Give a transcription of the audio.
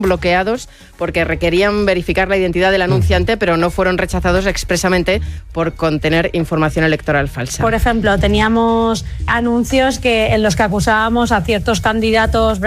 bloqueados porque requerían verificar la identidad del anunciante, pero no fueron rechazados expresamente por contener información electoral falsa. Por ejemplo, teníamos anuncios en los que acusábamos a ciertos candidatos